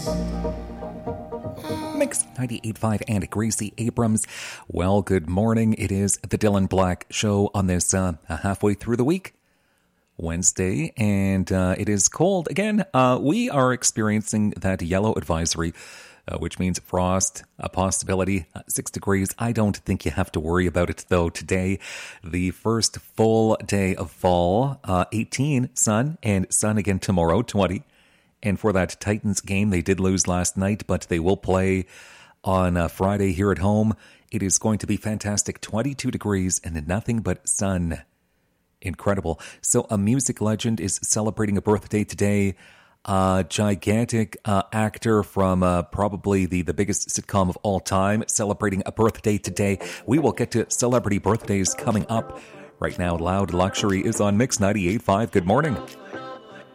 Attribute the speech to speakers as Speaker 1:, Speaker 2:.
Speaker 1: Mix 98.5 and Gracie Abrams. Well, good morning. It is the Dylan Black Show on this halfway through the week, Wednesday, and it is cold again. We are experiencing that yellow advisory, which means frost, a possibility, 6 degrees. I don't think you have to worry about it, though, today. The first full day of fall, 18, sun, and sun again tomorrow, 20. And for that Titans game, they did lose last night, but they will play on Friday here at home. It is going to be fantastic, 22 degrees and nothing but sun. Incredible. So a music legend is celebrating a birthday today. A gigantic actor from probably the biggest sitcom of all time celebrating a birthday today. We will get to celebrity birthdays coming up. Right now, Loud Luxury is on Mix 98.5. Good morning.